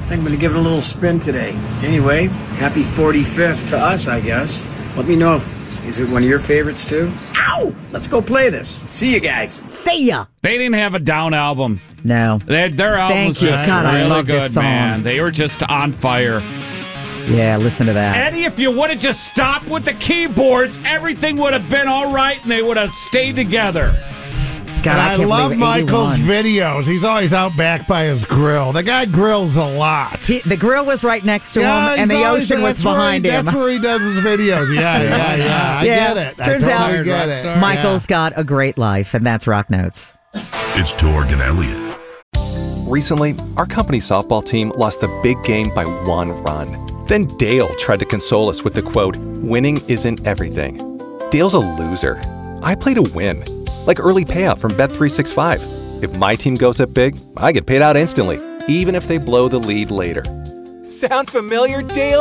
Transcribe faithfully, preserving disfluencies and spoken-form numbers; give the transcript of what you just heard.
think I'm going to give it a little spin today. Anyway, happy forty-fifth to us, I guess. Let me know. Is it one of your favorites, too? Ow! Let's go play this. See you guys. See ya. They didn't have a down album. No. They, their album Thank was you. just God, really I love good, this song. man. They were just on fire. Yeah, listen to that. Eddie, if you would have just stopped with the keyboards, everything would have been all right, and they would have stayed together. God, I, I can't love believe Michael's eighty-one. videos. He's always out back by his grill. The guy grills a lot. He, the grill was right next to Yeah, him, and he's the always- ocean was that's where behind he, him. That's where he does his videos. Yeah, yeah, yeah. I Yeah, get it. I turns totally out get it. Rockstar. Michael's got a great life, and that's Rock Notes. It's Torg and Elliott. Recently, our company softball team lost the big game by one run. Then Dale tried to console us with the quote, "Winning isn't everything." Dale's a loser. I play to win. Like early payout from Bet three sixty-five. If my team goes up big, I get paid out instantly, even if they blow the lead later. Sound familiar, Dale?